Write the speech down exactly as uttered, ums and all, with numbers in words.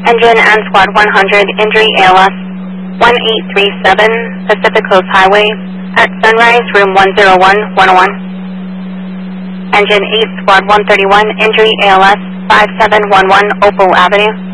Engine and Squad one hundred, injury A L S one eight three seven, Pacific Coast Highway, at Sunrise, room one zero one, one oh one. Engine eight, Squad one thirty-one, injury A L S five seven one one, Opal Avenue.